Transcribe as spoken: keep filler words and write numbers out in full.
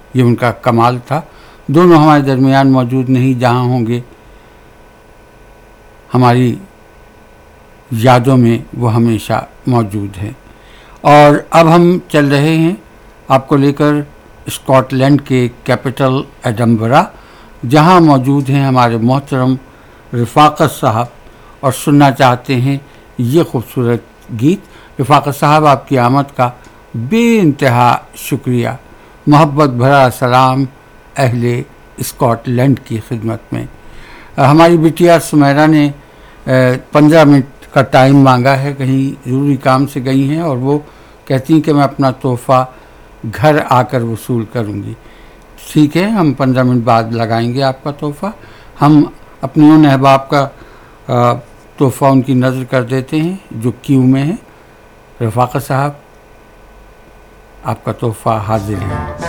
یہ ان کا کمال تھا. دونوں ہمارے درمیان موجود نہیں، جہاں ہوں گے ہماری یادوں میں وہ ہمیشہ موجود ہیں. اور اب ہم چل رہے ہیں آپ کو لے کر اسکاٹ لینڈ کے کیپٹل ایڈنبرا، جہاں موجود ہیں ہمارے محترم رفاقت صاحب، اور سننا چاہتے ہیں یہ خوبصورت گیت. رفاقت صاحب، آپ کی آمد کا بے انتہا شکریہ. محبت بھرا سلام اہل اسکاٹ لینڈ کی خدمت میں. ہماری بٹیا سمیرا نے پندرہ منٹ کا ٹائم مانگا ہے، کہیں ضروری کام سے گئی ہیں، اور وہ کہتی ہیں کہ میں اپنا تحفہ گھر آ کر وصول کروں گی. ٹھیک ہے، ہم پندرہ منٹ بعد لگائیں گے آپ کا تحفہ. ہم اپنے ان احباب کا تحفہ ان کی نظر کر دیتے ہیں جو کیو میں ہیں. رفاقت صاحب، آپ کا تحفہ حاضر ہے.